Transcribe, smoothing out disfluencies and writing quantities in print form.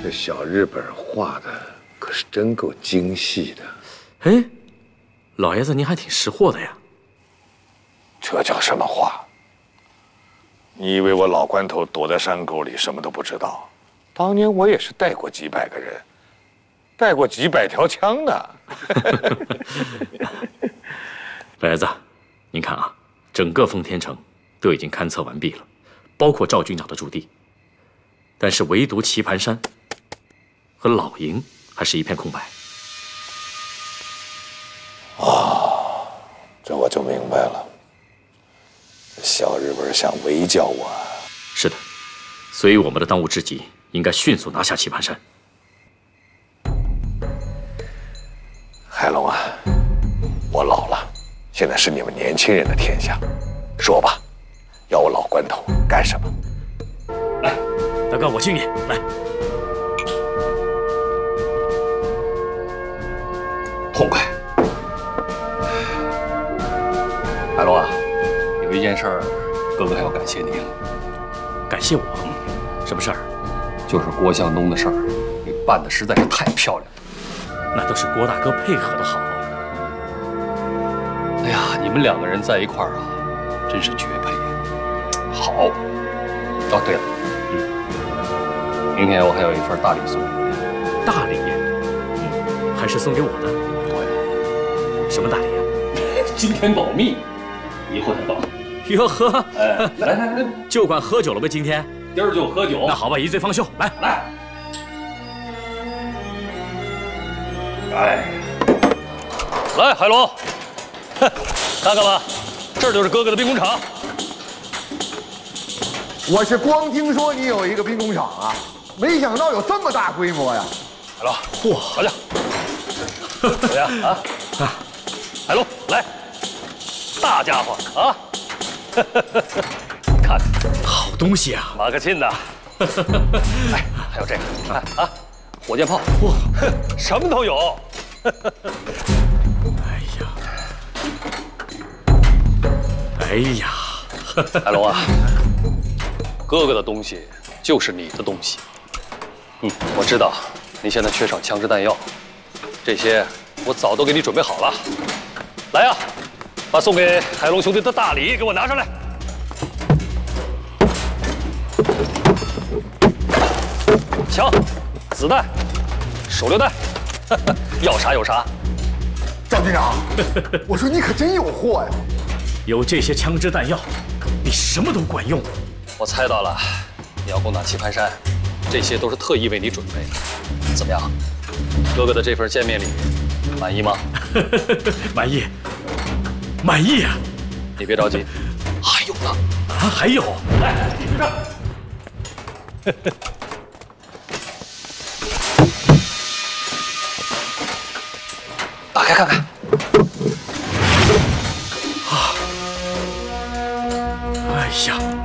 这小日本画的可是真够精细的。 哎，老爷子您还挺识货的呀。 这叫什么话？你以为我老关头躲在山沟里什么都不知道？当年我也是带过几百个人，带过几百条枪呢。 老爷子，您看啊，整个奉天城都已经勘测完毕了，包括赵军长的驻地，但是唯独棋盘山和老营还是一片空白。 哦，这我就明白了。小日本想围剿我。 是的，所以我们的当务之急应该迅速拿下棋盘山。 海龙啊，我老了，现在是你们年轻人的天下。说吧，要我老关头干什么？ 来，大哥，我敬你。来， 痛快。海龙啊，有一件事儿，哥哥还要感谢你。 感谢我？什么事儿？ 就是郭向东的事儿，你办的实在是太漂亮了。 那都是郭大哥配合的好。 哎呀，你们两个人在一块儿啊，真是绝配。好。哦，对了，明天我还有一份大礼送给你。 大礼？还是送给我的？ 对。 什么大礼啊？ 今天保密，以后再报。 哟呵， 哎，来， 就管喝酒了呗，今天。 今儿就喝酒。 那好吧，一醉方休。来。 哎，来，海龙，看看吧，这就是哥哥的兵工厂。 我是光听说你有一个兵工厂啊，没想到有这么大规模呀！ 海龙，嚯，好家伙，怎么样啊？海龙，来，大家伙啊！看， 好东西啊！ 马克沁的。哎，还有这个，看啊，火箭炮， 哇， 什么都有。 哎呀， 海龙啊，哥哥的东西就是你的东西。我知道你现在缺少枪支弹药，这些我早都给你准备好了。来呀，把送给海龙兄弟的大礼给我拿上来。枪、子弹、手榴弹，要啥有啥。 赵军长，我说你可真有货呀！ 有这些枪支弹药，比什么都管用。 我猜到了，你要攻打棋盘山，这些都是特意为你准备的。怎么样，哥哥的这份见面礼满意吗？ 满意，满意啊！ 你别着急，还有呢。 啊，还有， 来，你听着。打开看看。 哎呀，